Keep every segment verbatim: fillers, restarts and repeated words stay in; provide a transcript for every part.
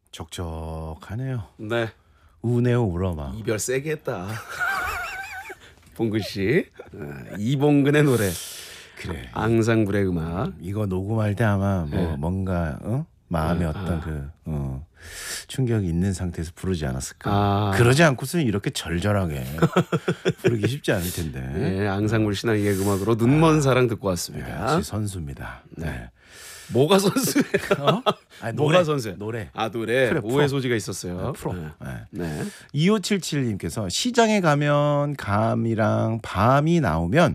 적적하네요. 네. 우네요 울어마. 이별 세게 했다. 봉근 씨. 어, 이봉근의 노래. 그래. 앙상블의 음악. 이거 녹음할 때 아마 뭐 네. 뭔가 어? 마음에 아, 어떤 아. 그 어, 충격이 있는 상태에서 부르지 않았을까. 아. 그러지 않고서는 이렇게 절절하게 부르기 쉽지 않을 텐데. 네, 앙상블 신화의 음악으로 눈먼 사랑 듣고 왔습니다. 역시 선수입니다. 네. 뭐가 선수예요? 어? 아니, 뭐가 선수예요? 노래. 아 노래. 그래, 오해 프로. 소지가 있었어요. 프로. 네. 네. 네. 이오칠칠님께서 시장에 가면 감이랑 밤이 나오면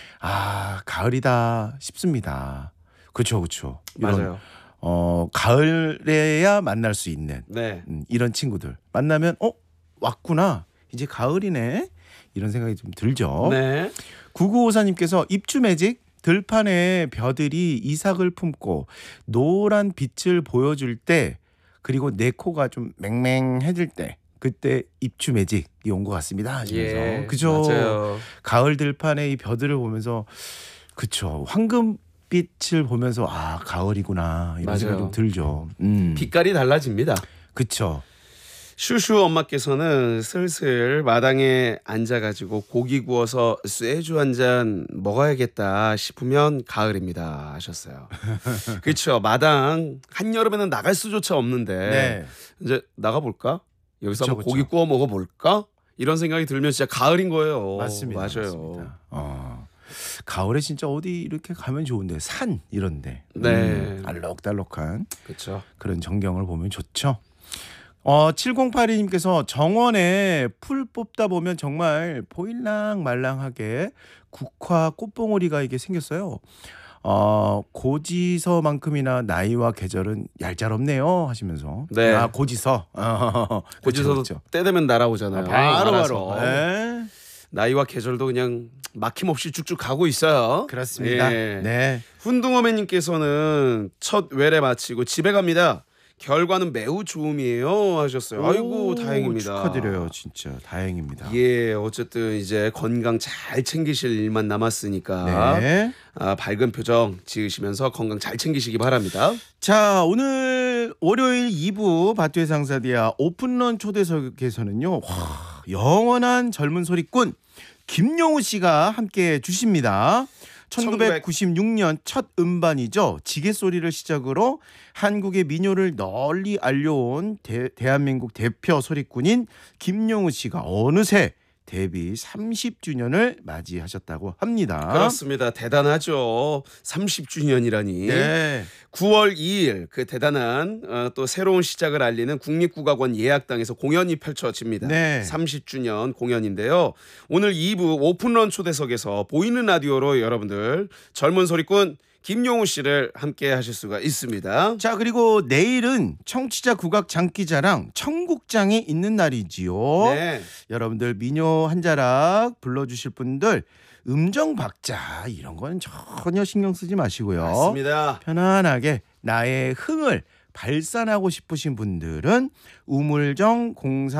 아 가을이다 싶습니다. 그렇죠, 그렇죠. 맞아요. 어 가을에야 만날 수 있는 네. 음, 이런 친구들 만나면 어 왔구나 이제 가을이네 이런 생각이 좀 들죠. 네. 구구오사님께서 입주매직 들판에 벼들이 이삭을 품고 노란 빛을 보여줄 때 그리고 내 코가 좀 맹맹해질 때 그때 입주매직이 온 것 같습니다 하시면서 예, 그죠. 맞아요. 가을 들판에 이 벼들을 보면서 그쵸 황금빛을 보면서 아 가을이구나 이런 맞아요. 생각이 좀 들죠. 음. 빛깔이 달라집니다. 그쵸. 슈슈 엄마께서는 슬슬 마당에 앉아가지고 고기 구워서 쇠주 한 잔 먹어야겠다 싶으면 가을입니다 하셨어요. 그렇죠. 마당 한여름에는 나갈 수조차 없는데 네. 이제 나가볼까? 여기서 그쵸, 한번 그쵸. 고기 구워 먹어볼까? 이런 생각이 들면 진짜 가을인 거예요. 맞습니다. 맞아요. 맞습니다. 어. 가을에 진짜 어디 이렇게 가면 좋은데 산 이런데 네. 음, 알록달록한 그렇죠. 그런 전경을 보면 좋죠. 어, 칠공팔이님께서 정원에 풀 뽑다 보면 정말 보일랑말랑하게 국화 꽃봉오리가 이게 생겼어요. 어, 고지서만큼이나 나이와 계절은 얄짤없네요 하시면서 네. 아 고지서 어, 고지서도 그쵸, 그쵸. 때 되면 날아오잖아요. 바로 알아서. 바로 네. 나이와 계절도 그냥 막힘없이 쭉쭉 가고 있어요. 그렇습니다. 예. 네. 훈둥어매님께서는 첫 외래 마치고 집에 갑니다. 결과는 매우 좋음이에요 하셨어요. 아이고 오, 다행입니다. 축하드려요. 진짜 다행입니다. 예, 어쨌든 이제 건강 잘 챙기실 일만 남았으니까 네. 아, 밝은 표정 지으시면서 건강 잘 챙기시기 바랍니다. 자, 오늘 월요일 이 부 바투의 상사디아 오픈런 초대석에서는요. 와, 영원한 젊은 소리꾼 김용우 씨가 함께 해 주십니다. 천구백구십육 년 첫 음반이죠. 지게소리를 시작으로 한국의 민요를 널리 알려온 대, 대한민국 대표 소리꾼인 김용우 씨가 어느새 데뷔 삼십 주년을 맞이하셨다고 합니다. 그렇습니다. 대단하죠. 삼십 주년이라니. 네. 구월 이일 그 대단한 어, 또 새로운 시작을 알리는 국립국악원 예약당에서 공연이 펼쳐집니다. 네. 삼십 주년 공연인데요. 오늘 이 부 오픈런 초대석에서 보이는 라디오로 여러분들 젊은 소리꾼 김용우 씨를 함께 하실 수가 있습니다. 자, 그리고 내일은 청취자 국악 장기자랑 청국장이 있는 날이지요. 네. 여러분들 민요 한 자락 불러주실 분들 음정 박자 이런 건 전혀 신경 쓰지 마시고요. 맞습니다. 편안하게 나의 흥을 발산하고 싶으신 분들은 우물정 공사